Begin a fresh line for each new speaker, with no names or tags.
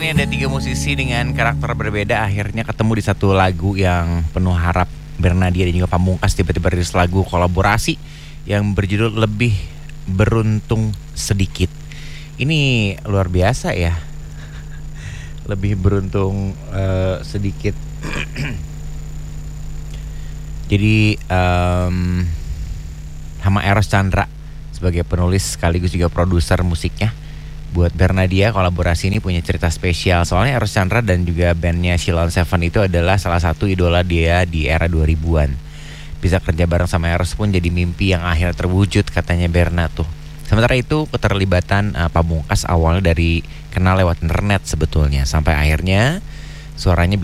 ini ada 3 musisi dengan karakter berbeda akhirnya ketemu di satu lagu yang penuh harap. Bernadia dan juga Pamungkas tiba-tiba rilis lagu kolaborasi yang berjudul Lebih Beruntung Sedikit. Ini luar biasa ya. Lebih beruntung sedikit. Jadi sama Eros Chandra sebagai penulis sekaligus juga produser musiknya. Buat Bernadia, kolaborasi ini punya cerita spesial. Soalnya Eros Chandra dan juga bandnya Sheila on 7 itu adalah salah satu idola dia di era 2000-an. Bisa kerja bareng sama Eros pun jadi mimpi yang akhirnya terwujud, katanya Berna tuh. Sementara itu keterlibatan Pamungkas awalnya dari kenal lewat internet sebetulnya. Sampai akhirnya suaranya